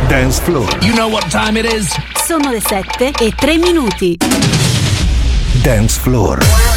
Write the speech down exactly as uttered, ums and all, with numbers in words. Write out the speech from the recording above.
Dance Floor. You know what time it is? Sono le sette e tre minuti. Dance Floor.